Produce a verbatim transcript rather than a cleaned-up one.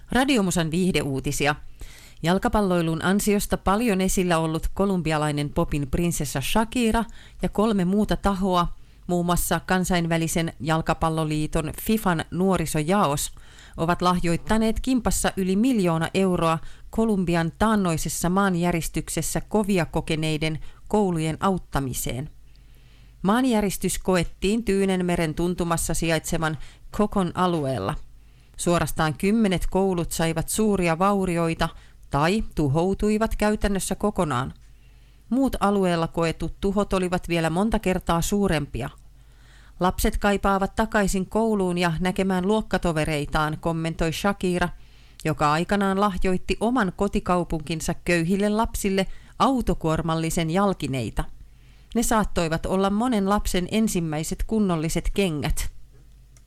Radiomusan viihdeuutisia. Jalkapalloilun ansiosta paljon esillä ollut kolumbialainen popin prinsessa Shakira ja kolme muuta tahoa, muun muassa kansainvälisen jalkapalloliiton FIFAn nuorisojaos, ovat lahjoittaneet kimpassa yli miljoona euroa Kolumbian taannoisessa maanjäristyksessä kovia kokeneiden koulujen auttamiseen. Maanjäristys koettiin Tyynenmeren tuntumassa sijaitsevan Cocon alueella. Suorastaan kymmenet koulut saivat suuria vaurioita tai tuhoutuivat käytännössä kokonaan. Muut alueella koetut tuhot olivat vielä monta kertaa suurempia. Lapset kaipaavat takaisin kouluun ja näkemään luokkatovereitaan, kommentoi Shakira, joka aikanaan lahjoitti oman kotikaupunkinsa köyhille lapsille autokuormallisen jalkineita. Ne saattoivat olla monen lapsen ensimmäiset kunnolliset kengät.